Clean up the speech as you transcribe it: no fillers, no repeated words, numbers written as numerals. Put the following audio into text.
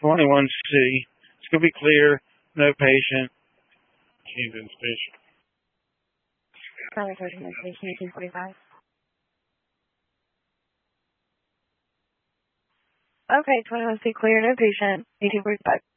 21C. It's going to be clear, no patient. Camden Station. Probably Station 1845. Okay, 21C clear, no patient, 1845.